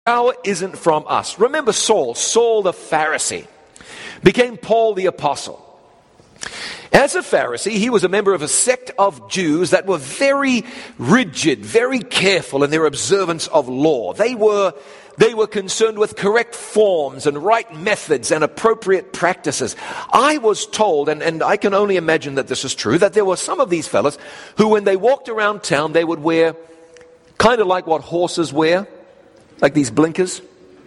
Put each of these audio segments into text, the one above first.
power isn't from us. Remember Saul the Pharisee, became Paul the Apostle. As a Pharisee, he was a member of a sect of Jews that were very rigid, very careful in their observance of law. They were concerned with correct forms and right methods and appropriate practices. I was told, and I can only imagine that this is true, that there were some of these fellas who, when they walked around town, they would wear kind of like what horses wear, like these blinkers.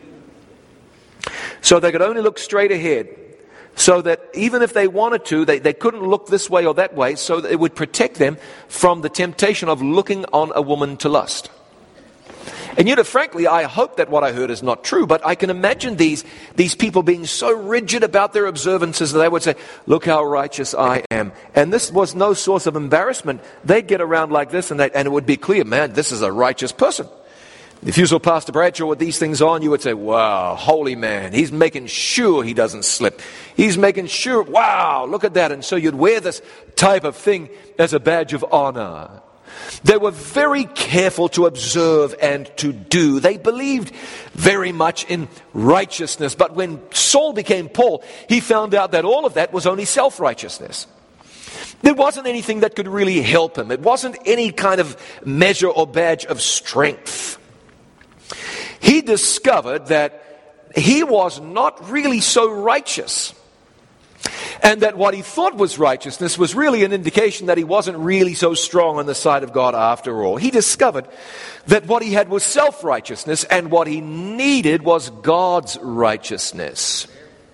So they could only look straight ahead. So that even if they wanted to, they couldn't look this way or that way, so that it would protect them from the temptation of looking on a woman to lust. And yet, frankly, I hope that what I heard is not true, but I can imagine these people being so rigid about their observances that they would say, look how righteous I am. And this was no source of embarrassment. They'd get around like this and it would be clear, man, this is a righteous person. If you saw Pastor Bradshaw with these things on, you would say, wow, holy man. He's making sure he doesn't slip. He's making sure, wow, look at that. And so you'd wear this type of thing as a badge of honor. They were very careful to observe and to do. They believed very much in righteousness. But when Saul became Paul, he found out that all of that was only self-righteousness. There wasn't anything that could really help him. It wasn't any kind of measure or badge of strength. He discovered that he was not really so righteous, and that what he thought was righteousness was really an indication that he wasn't really so strong on the side of God after all. He discovered that what he had was self-righteousness, and what he needed was God's righteousness.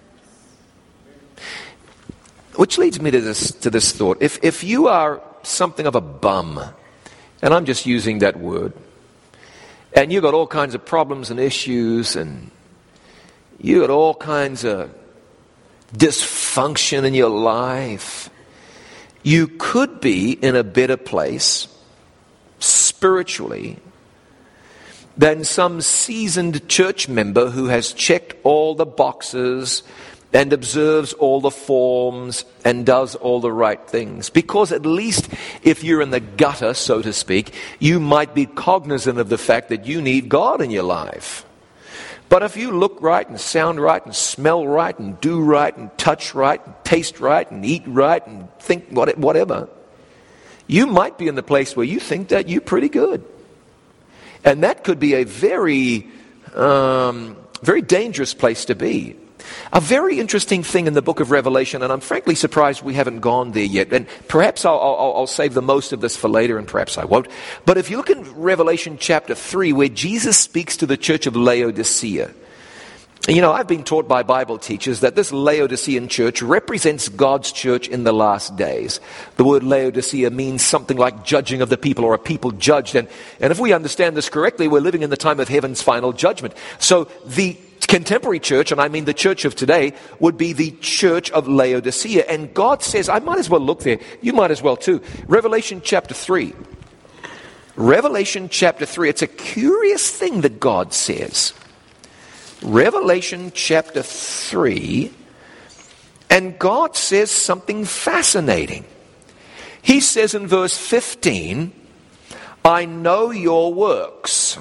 Which leads me to this thought. If you are something of a bum, and I'm just using that word, and you got all kinds of problems and issues, and you got all kinds of dysfunction in your life, you could be in a better place spiritually than some seasoned church member who has checked all the boxes and observes all the forms and does all the right things. Because at least if you're in the gutter, so to speak, you might be cognizant of the fact that you need God in your life. But if you look right and sound right and smell right and do right and touch right and taste right and eat right and think whatever, you might be in the place where you think that you're pretty good. And that could be a very, very dangerous place to be. A very interesting thing in the book of Revelation, and I'm frankly surprised we haven't gone there yet, and perhaps I'll save the most of this for later, and perhaps I won't. But if you look in Revelation chapter 3, where Jesus speaks to the church of Laodicea, you know, I've been taught by Bible teachers that this Laodicean church represents God's church in the last days. The word Laodicea means something like judging of the people, or a people judged. And if we understand this correctly, we're living in the time of heaven's final judgment. So the contemporary church, and I mean the church of today, would be the church of Laodicea. And God says, I might as well look there. You might as well too. Revelation chapter 3. Revelation chapter 3. It's a curious thing that God says. Revelation chapter 3. And God says something fascinating. He says in verse 15, I know your works,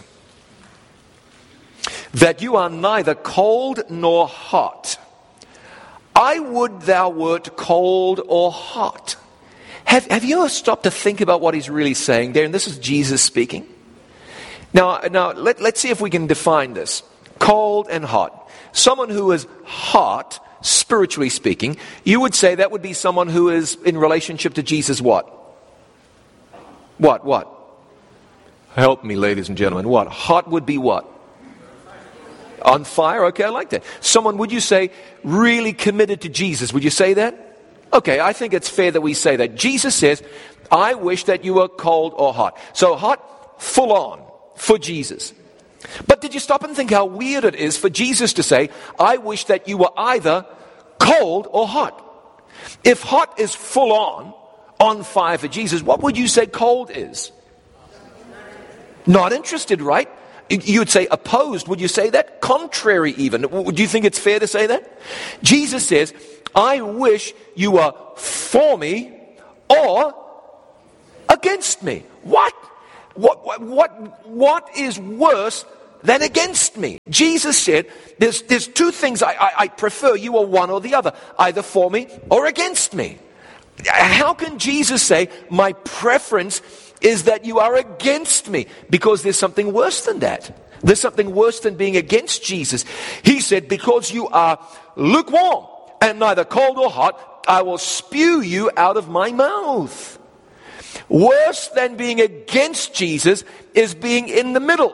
that you are neither cold nor hot. I would thou wert cold or hot. Have you ever stopped to think about what he's really saying there? And this is Jesus speaking. Now let's see if we can define this. Cold and hot. Someone who is hot, spiritually speaking, you would say that would be someone who is in relationship to Jesus what? What? Help me, ladies and gentlemen. What? Hot would be what? On fire? Okay, I like that. Someone, would you say, really committed to Jesus? Would you say that? Okay, I think it's fair that we say that. Jesus says, I wish that you were cold or hot. So hot, full on, for Jesus. But did you stop and think how weird it is for Jesus to say, I wish that you were either cold or hot? If hot is full on fire for Jesus, what would you say cold is? Not interested, right? You would say opposed. Would you say that? Contrary even. Do you think it's fair to say that? Jesus says, I wish you were for me or against me. What is worse than against me. Jesus said, there's two things I prefer. You are one or the other, either for me or against me. How can Jesus say, my preference is that you are against me? Because there's something worse than that. There's something worse than being against Jesus. He said, because you are lukewarm and neither cold or hot, I will spew you out of my mouth. Worse than being against Jesus is being in the middle.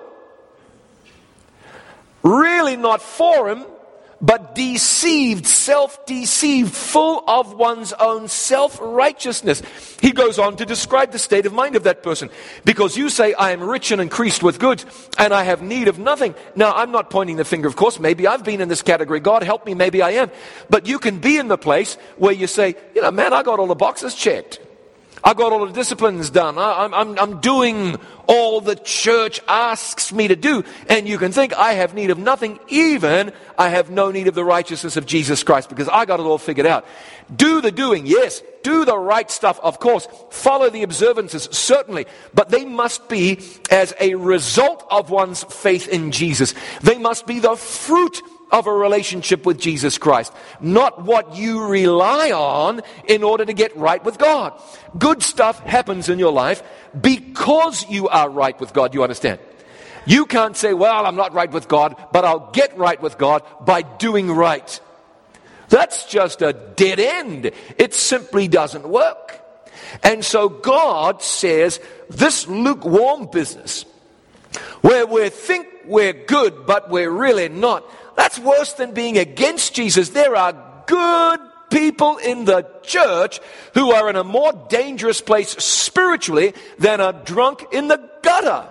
Really not for him, but deceived, self-deceived, full of one's own self-righteousness. He goes on to describe the state of mind of that person. Because you say, I am rich and increased with goods, and I have need of nothing. Now, I'm not pointing the finger, of course. Maybe I've been in this category. God help me, maybe I am. But you can be in the place where you say, man, I got all the boxes checked. I got all the disciplines done. I'm doing all the church asks me to do. And you can think, I have need of nothing, even I have no need of the righteousness of Jesus Christ, because I got it all figured out. Do the doing, yes. Do the right stuff, of course. Follow the observances, certainly. But they must be as a result of one's faith in Jesus. They must be the fruit of a relationship with Jesus Christ, not what you rely on in order to get right with God. Good stuff happens in your life because you are right with God, you understand? You can't say, well, I'm not right with God, but I'll get right with God by doing right. That's just a dead end. It simply doesn't work. And so God says, this lukewarm business, where we think we're good, but we're really not, that's worse than being against Jesus. There are good people in the church who are in a more dangerous place spiritually than a drunk in the gutter.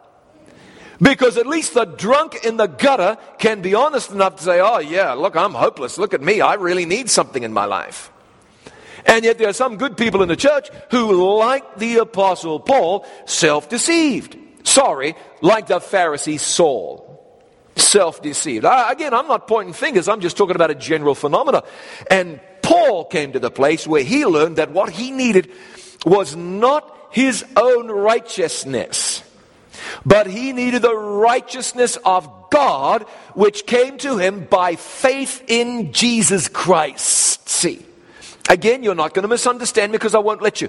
Because at least the drunk in the gutter can be honest enough to say, oh yeah, look, I'm hopeless. Look at me. I really need something in my life. And yet there are some good people in the church who, like the Apostle Paul, self-deceived. Like the Pharisee Saul. Self-deceived. Again, I'm not pointing fingers. I'm just talking about a general phenomena. And Paul came to the place where he learned that what he needed was not his own righteousness, but he needed the righteousness of God, which came to him by faith in Jesus Christ. See, again, you're not going to misunderstand me because I won't let you.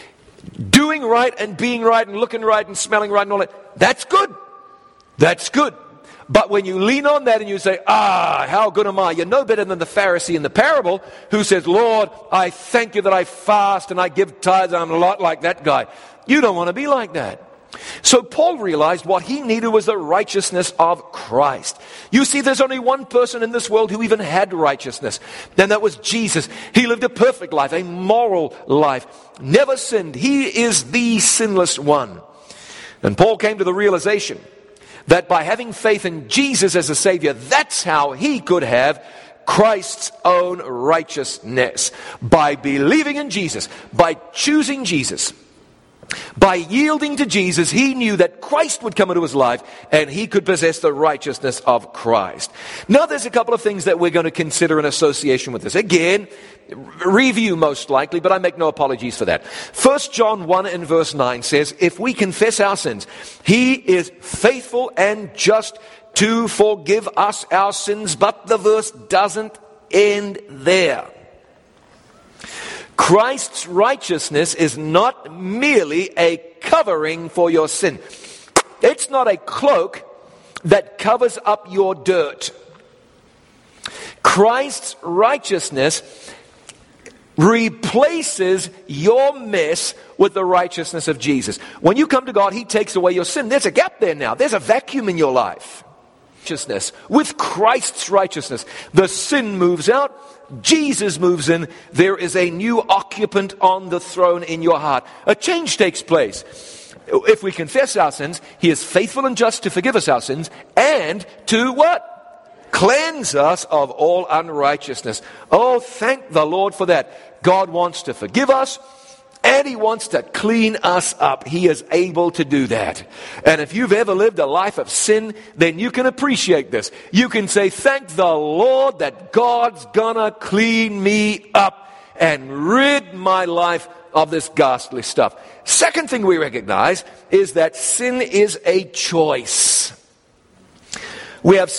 Doing right and being right and looking right and smelling right and all that, that's good. That's good. But when you lean on that and you say, how good am I? You're no better than the Pharisee in the parable who says, Lord, I thank you that I fast and I give tithes. I'm a lot like that guy. You don't want to be like that. So Paul realized what he needed was the righteousness of Christ. You see, there's only one person in this world who even had righteousness, and that was Jesus. He lived a perfect life, a moral life, never sinned. He is the sinless one. And Paul came to the realization that by having faith in Jesus as a Savior, that's how he could have Christ's own righteousness. By believing in Jesus, by choosing Jesus, by yielding to Jesus, he knew that Christ would come into his life and he could possess the righteousness of Christ. Now there's a couple of things that we're going to consider in association with this. Again, review most likely, but I make no apologies for that. 1 John 1 and verse 9 says, if we confess our sins, he is faithful and just to forgive us our sins. But the verse doesn't end there. Christ's righteousness is not merely a covering for your sin. It's not a cloak that covers up your dirt. Christ's righteousness replaces your mess with the righteousness of Jesus. When you come to God, he takes away your sin. There's a gap there now. There's a vacuum in your life. Righteousness. With Christ's righteousness, the sin moves out. Jesus moves in. There is a new occupant on the throne in your heart. A change takes place. If we confess our sins, he is faithful and just to forgive us our sins and to what? Cleanse us of all unrighteousness. Oh, thank the Lord for that. God wants to forgive us and he wants to clean us up. He is able to do that. And if you've ever lived a life of sin, then you can appreciate this. You can say, thank the Lord that God's gonna clean me up and rid my life of this ghastly stuff. Second thing we recognize is that sin is a choice. We have